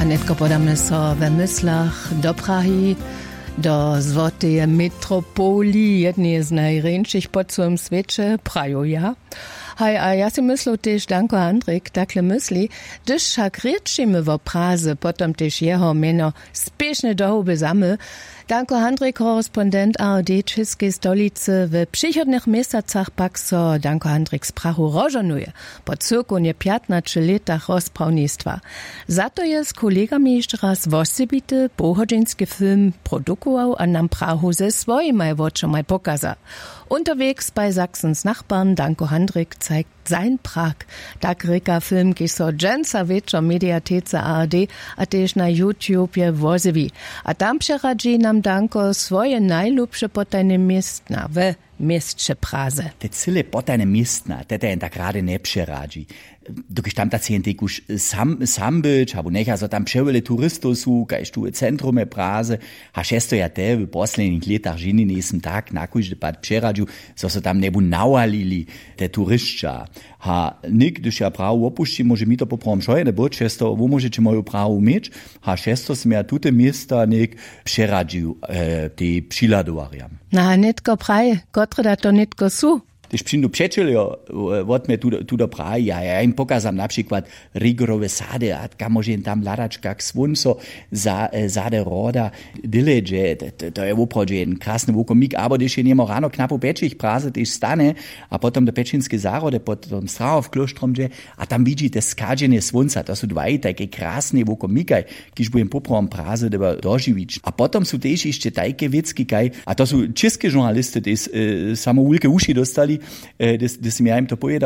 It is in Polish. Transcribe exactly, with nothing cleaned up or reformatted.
A netko podamy so we myslach do Prahy, do złotej metropolii, jednej z najręczych po całym świecie, Prahu, ja. Hej, a ja si myślę też, Danko Handrik, takle myśli, gdyż však rečimy o Praze, potom też jeho meno spieszne doby zamy. Danko Handrik, korespondent A R D Českej stolicy, w przychodnych miesacach pak so Danko Handrik z Prahu rozżonuje, po cyrku nie piętnastu latach rozprawnictwa. Za to je z kolegami jeszcze raz osobity, pochodzinski film produkował, a nam Prahu ze swoimi oczami pokazał. Unterwegs bei Sachsens Nachbarn, Danko Handrik zeigt sein Prag. Tak reka film, ki so dženca večer mediatece A R D, a tež na YouTube je vozevi. A tam přeradži nam Danko svoje najljubše potajne mjestna v mjestče Praze. Te cyle potajne mjestna, te ten tak rade ne přeradži. Dokąd tam tacy już sam, sam być, albo nech, also tam przewele turystów su, kajż tu centrum Praze, a šesto ja te w poslednjih letach žini nisem tak nakužde pad přeradžu, so so tam nebu nawalili te turistča. Ha nik, gdyż ja Prahu opušći, może mi to poprom šoje, nebo često, wo możecie moju Prahu mieć, ha šesto sem ja tute mjesta nik přeradžu, e, te přiladovarjam. Na, netko praje, kotre da to netko su? Když přijdu přečelio, od mě tu, tu do Prahy, ja, ja im pokazam na przykład rigorowe sady, a kam môžem tam ladačka k svunco za, zade roda dileže, to, to je opravdu jeden krásny vukomik, aber když je nemo ráno knapo pečich Praze, když stane, a potom do Pečinske zárode, potom Strahov kloštromže, a tam vidíte skadžené svunca, to sú dvaj také krásne vukomikaj, když budem popravom Praze deba doživič. A potom sú tež ešte tajke vicky, kaj, a to sú české žurnalisty, tí e, samo ulke uši dostali, das, das mir ihm to povedal,